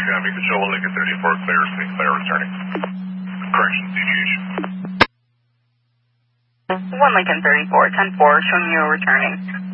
traffic to show Lincoln 34, clear, stay clear, returning. Correction, deviation. 1 Lincoln 34, 10-4, showing you returning.